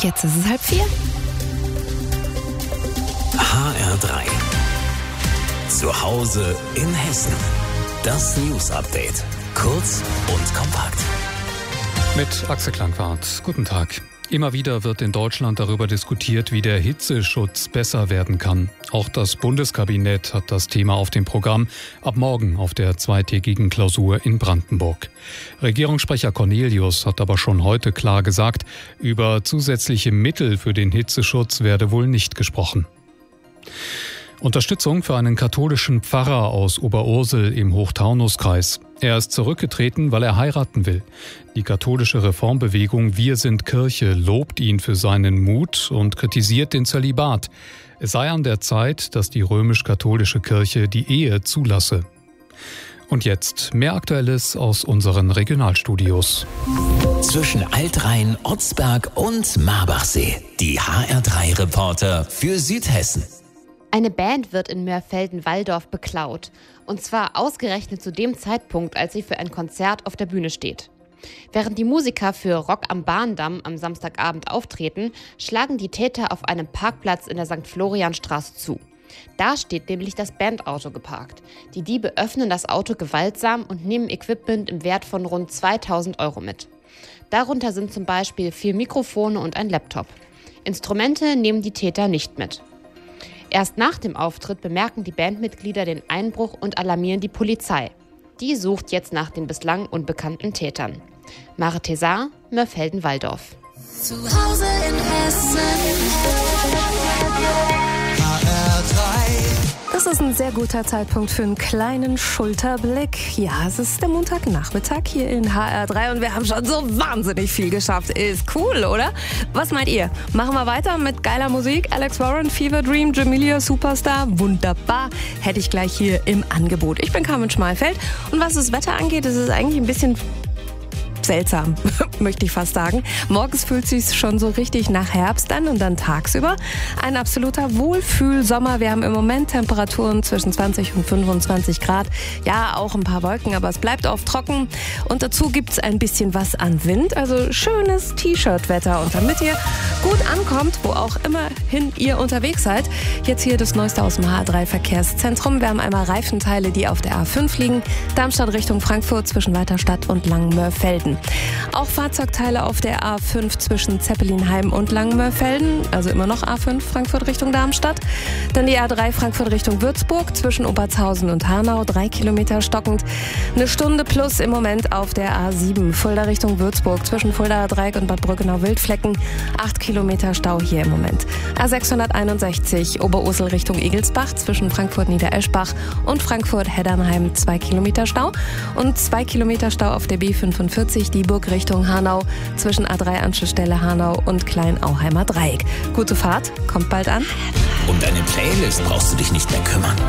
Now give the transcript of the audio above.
Jetzt ist es 3:30. HR3. Zu Hause in Hessen. Das News-Update. Kurz und kompakt. Mit Axel Klangwart. Guten Tag. Immer wieder wird in Deutschland darüber diskutiert, wie der Hitzeschutz besser werden kann. Auch das Bundeskabinett hat das Thema auf dem Programm, ab morgen auf der zweitägigen Klausur in Brandenburg. Regierungssprecher Cornelius hat aber schon heute klar gesagt, über zusätzliche Mittel für den Hitzeschutz werde wohl nicht gesprochen. Unterstützung für einen katholischen Pfarrer aus Oberursel im Hochtaunuskreis. Er ist zurückgetreten, weil er heiraten will. Die katholische Reformbewegung Wir sind Kirche lobt ihn für seinen Mut und kritisiert den Zölibat. Es sei an der Zeit, dass die römisch-katholische Kirche die Ehe zulasse. Und jetzt mehr Aktuelles aus unseren Regionalstudios. Zwischen Altrhein, Otzberg und Marbachsee. Die HR3-Reporter für Südhessen. Eine Band wird in Mörfelden-Walldorf beklaut. Und zwar ausgerechnet zu dem Zeitpunkt, als sie für ein Konzert auf der Bühne steht. Während die Musiker für Rock am Bahndamm am Samstagabend auftreten, schlagen die Täter auf einem Parkplatz in der St. Florianstraße zu. Da steht nämlich das Bandauto geparkt. Die Diebe öffnen das Auto gewaltsam und nehmen Equipment im Wert von rund 2.000 € mit. Darunter sind zum Beispiel 4 Mikrofone und ein Laptop. Instrumente nehmen die Täter nicht mit. Erst nach dem Auftritt bemerken die Bandmitglieder den Einbruch und alarmieren die Polizei. Die sucht jetzt nach den bislang unbekannten Tätern. Mare Tessar, Mörfelden-Walldorf. Zu Hause in Hessen. HR3. Das ist ein sehr guter Zeitpunkt für einen kleinen Schulterblick. Ja, es ist der Montagnachmittag hier in HR3 und wir haben schon so wahnsinnig viel geschafft. Ist cool, oder? Was meint ihr? Machen wir weiter mit geiler Musik? Alex Warren, Fever Dream, Jamelia, Superstar. Wunderbar. Hätte ich gleich hier im Angebot. Ich bin Carmen Schmalfeld und was das Wetter angeht, ist es eigentlich ein bisschen seltsam, möchte ich fast sagen. Morgens fühlt es sich schon so richtig nach Herbst an und dann tagsüber ein absoluter Wohlfühlsommer. Wir haben im Moment Temperaturen zwischen 20 und 25 Grad. Ja, auch ein paar Wolken, aber es bleibt oft trocken. Und dazu gibt es ein bisschen was an Wind, also schönes T-Shirt-Wetter. Und damit ihr gut ankommt, wo auch immerhin ihr unterwegs seid, jetzt hier das Neueste aus dem HR3-Verkehrszentrum. Wir haben einmal Reifenteile, die auf der A5 liegen. Darmstadt Richtung Frankfurt zwischen Weiterstadt und Langenmörfelden. Auch Fahrzeugteile auf der A5 zwischen Zeppelinheim und Langenmörfelden, also immer noch A5 Frankfurt Richtung Darmstadt. Dann die A3 Frankfurt Richtung Würzburg zwischen Obertshausen und Hanau, 3 Kilometer stockend. 1 Stunde plus im Moment auf der A7 Fulda Richtung Würzburg zwischen Fuldaer Dreieck und Bad Brückenau-Wildflecken, 8 Kilometer Stau hier im Moment. A661 Oberursel Richtung Egelsbach zwischen Frankfurt-Niedereschbach und Frankfurt-Heddernheim, 2 Kilometer Stau und 2 Kilometer Stau auf der B45 Dieburg Richtung Hanau zwischen A3 Anschlussstelle Hanau und Kleinauheimer Dreieck. Gute Fahrt, kommt bald an. Um deine Playlist brauchst du dich nicht mehr kümmern.